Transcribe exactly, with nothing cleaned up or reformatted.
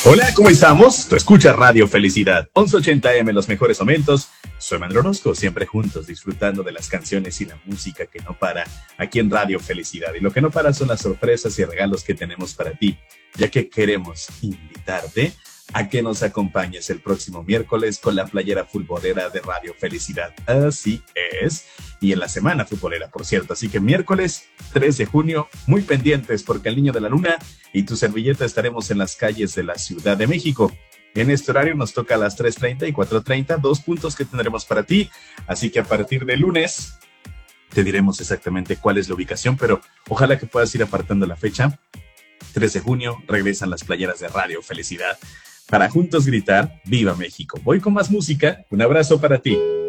Hola, ¿cómo estamos? Tú escuchas Radio Felicidad, once ochenta eme, los mejores momentos. Soy Manuel Orozco, siempre juntos, disfrutando de las canciones y la música que no para aquí en Radio Felicidad. Y lo que no para son las sorpresas y regalos que tenemos para ti, ya que queremos invitarte a que nos acompañes el próximo miércoles con la playera futbolera de Radio Felicidad. Así es. Y en la semana futbolera, por cierto. Así que miércoles tres de junio, muy pendientes porque el Niño de la Luna y tu servilleta estaremos en las calles de la Ciudad de México. En este horario nos toca a las tres treinta y cuatro treinta, dos puntos que tendremos para ti. Así que a partir de lunes te diremos exactamente cuál es la ubicación, pero ojalá que puedas ir apartando la fecha. tres de junio regresan las playeras de Radio Felicidad para juntos gritar ¡Viva México! Voy con más música. Un abrazo para ti.